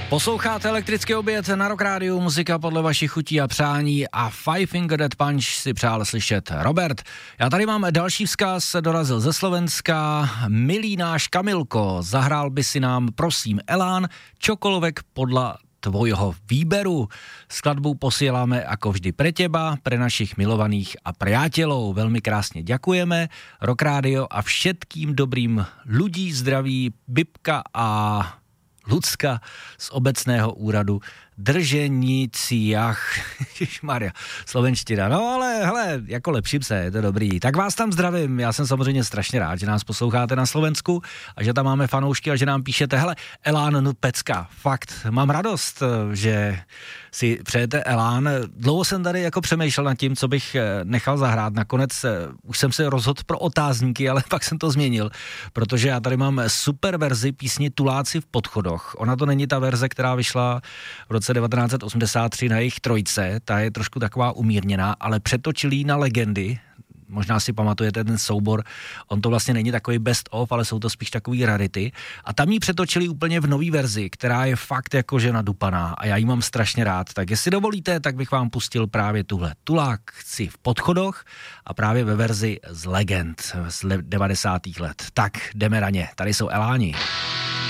Posloucháte Elektrický oběd na Rock Rádiu, muzika podle vašich chutí a přání a Five Finger Death Punch si přál slyšet Robert. Já tady mám další vzkaz, dorazil ze Slovenska. Milý náš Kamilko, zahrál by si nám prosím Elán čokoľvek podľa tvojho výberu. Skladbu posieláme ako vždy pre teba, pre našich milovaných a priateľov. Veľmi krásne ďakujeme. Rock Radio a všetkým dobrým ľudí zdraví Bibka a Lucka z obecného úradu Drženiciach. Ježišmarja, slovenština. No ale hele, jako lepším se, je to dobrý. Tak vás tam zdravím, já jsem samozřejmě strašně rád, že nás posloucháte na Slovensku a že tam máme fanoušky a že nám píšete, hele, Elán, no pecka, fakt, mám radost, že si přejete Elán. Dlouho jsem tady jako přemýšlel nad tím, co bych nechal zahrát. Nakonec už jsem se rozhodl pro otázníky, ale pak jsem to změnil, protože já tady mám super verzi písni Tuláci v podchodoch. Ona to není ta verze, která vyšla v roce 1983 na jejich trojce, ta je trošku taková umírněná, ale přetočili ji na Legendy. Možná si pamatujete ten soubor, on to vlastně není takový best of, ale jsou to spíš takový rarity. A tam ji přetočili úplně v nový verzi, která je fakt jakože nadupaná a já ji mám strašně rád. Tak jestli dovolíte, tak bych vám pustil právě tuhle Tuláci v podchodoch a právě ve verzi z Legend z 90. let. Tak jdeme na ně, tady jsou Eláni.